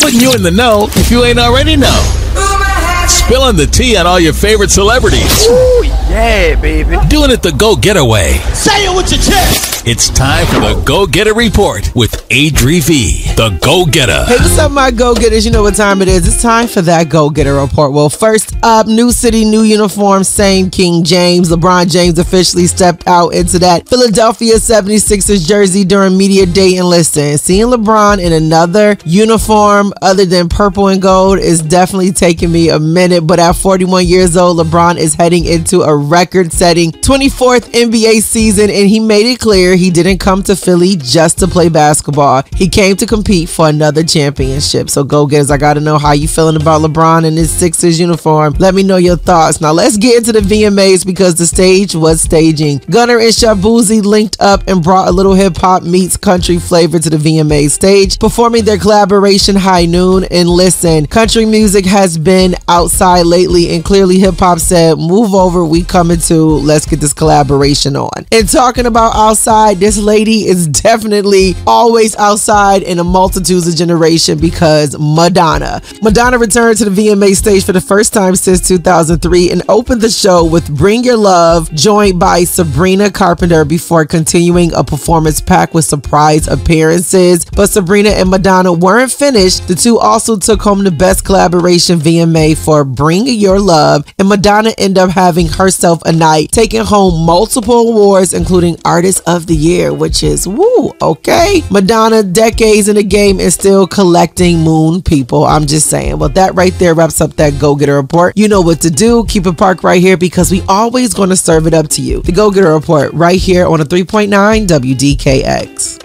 putting you in the know if you ain't already know. Spilling the tea on all your favorite celebrities. Ooh, yeah, baby. Doing it the go-getaway. Say it with your chest. It's time for the Go-Getter Report with Adri V, the Go-Getter. Hey, what's up, my Go-Getters? You know what time it is. It's time for that Go-Getter Report. Well, first up, new city, new uniform, same King James. LeBron James officially stepped out into that Philadelphia 76ers jersey during media day. And listen, seeing LeBron in another uniform other than purple and gold is definitely taking me a minute. But at 41 years old, LeBron is heading into a record-setting 24th NBA season, and he made it clear he didn't come to Philly just to play basketball. He came to compete for another championship. So Go-Getters, I gotta know how you feeling about LeBron in his Sixers uniform. Let me know your thoughts. Now let's get into the VMAs because the stage was staging. Gunna and Shaboozey linked up and brought a little hip-hop meets country flavor to the VMA stage, performing their collaboration High Noon. And listen, country music has been outside lately, and clearly hip-hop said, move over, we coming too. Let's get this collaboration on. And talking about outside, this lady is definitely always outside in a multitudes of generation because Madonna returned to the VMA stage for the first time since 2003 and opened the show with Bring Your Love, joined by Sabrina Carpenter, before continuing a performance packed with surprise appearances. But Sabrina and Madonna weren't finished. The two also took home the Best Collaboration VMA for Bring Your Love, and Madonna ended up having herself a night, taking home multiple awards, including Artist of the Year, which is woo, okay. Madonna, decades in the game, and still collecting moon people. I'm just saying. Well, that right there wraps up that Go-Getter Report. You know what to do. Keep it parked right here because we always going to serve it up to you. The Go-Getter Report right here on a 3.9 WDKX.